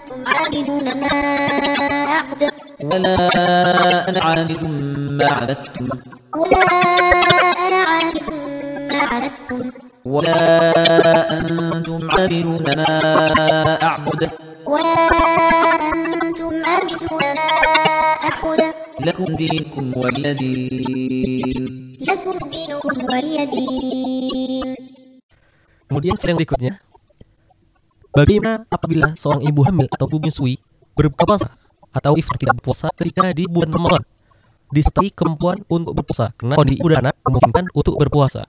عابدون ما أعبد ولا أنا عابد ما عبدتم ولا أنا عابد ما عبدتم ولا أنتم عابدون ما أعبد ولا أنتم عابدون ما أعبد لكم دينكم ولي دين. لكم دينكم ولي دين. Kemudian yang berikutnya, bagaimana apabila seorang ibu hamil atau ibu menyusui berbuka puasa atau iftar tidak berpuasa ketika di bulan Ramadan, disertai kemampuan untuk berpuasa karena kondisi ibu dan anak memungkinkan untuk berpuasa.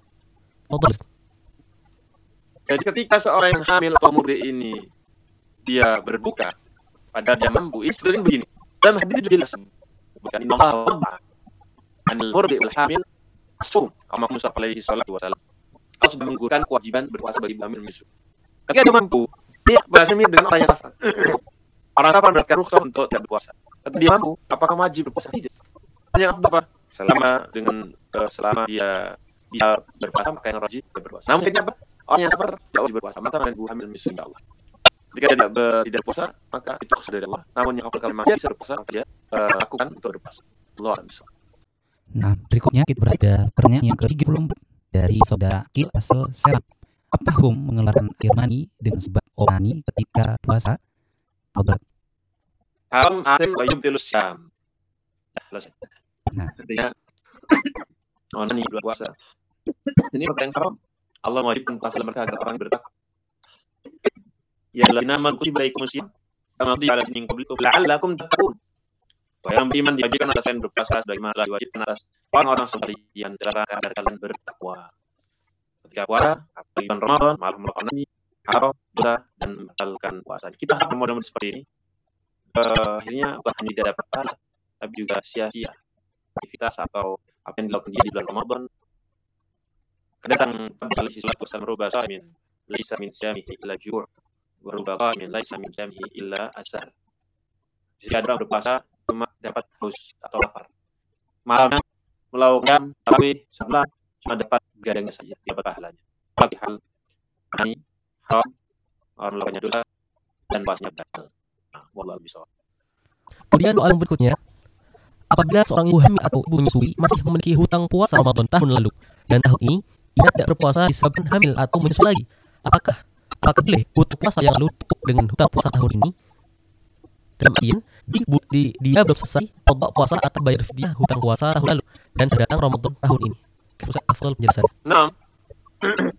Jadi ketika seorang yang hamil atau murdi ini dia berbuka, padahal dia mampu, istri begini. Dalam hadis itu jelas, bukan Allah anil murdi wal hamil asum, kama Musa alaihi salatu wasalam. Allah sudah menggugurkan kewajiban berpuasa bagi ibu hamil menyusui. Tapi dia mampu, dia bahasa mirip dengan orang yang kafir. Orang kafir mendapatkan rukhsah untuk tidak berpuasa. Tapi dia mampu, apakah wajib berpuasa? Tidak. Hanya apa? Selama dia berpuasa, maka yang wajib berpuasa. Namun ketika apa? Orang yang kafir tidak wajib berpuasa. Maka ibu hamil menyusui Allah. Jika dia tidak berpuasa, maka itu khusus dari Allah. Namun yang apabila memang dia bisa berpuasa, maka dia lakukan untuk berpuasa. Allah bisa. Nah, berikutnya kita berada pertanyaan yang ke-34 dari saudara Akil asal Serang. Apa hukum mengeluarkan air mani dengan sebab onani ketika puasa? Haram asim wa yubtilus syam. Nah, Artinya onani bulan puasa. Ini perkara yang haram. Allah mewajibkan puasa dalam mereka agar orang bertakwa. Ya alladzina amanu kutiba alaikumus syiyam kama kutiba alal ladzina min qablikum la'allakum tattaqun. Yang beriman diwajibkan atas kalian berpuasa sebagaimana telah diwajibkan atas orang-orang sebelum kalian agar kalian bertakwa. Ketika puasa, apalagi bulan Ramadan, malah melakukan ini, haram, dosa, dan membatalkan puasa. Kita harus model-model seperti ini. Akhirnya bukan hanya tidak dapat pahala, tapi juga sia-sia aktivitas atau apa yang dilakukan dia di bulan Ramadan. Kedatang Nabi alaihi salatu wasallam rubah sa'imin laisa min siyamihi illa ju' wa rubah qa'imin laisa min siyamihi illa asar. Jika ada orang berpuasa cuma dapat haus atau lapar. Malamnya melakukan tarawih sebelah cuma dapat gadangnya saja, tidak dapat pahalanya. Bagi hal ini haram, orang melakukannya dosa dan puasanya batal. Nah, wallahu bishawab. Kemudian soal yang berikutnya, apabila seorang ibu hamil atau ibu menyusui masih memiliki hutang puasa Ramadan tahun lalu dan tahun ini ia tidak berpuasa disebabkan hamil atau menyusui lagi, apakah boleh hutang puasa yang lalu tutup dengan hutang puasa tahun ini? Dalam artian, dia belum selesai qada puasa atau bayar fidyah hutang puasa tahun lalu dan sudah datang Ramadan tahun ini. Ustaz Afdal penjelasannya. Nah,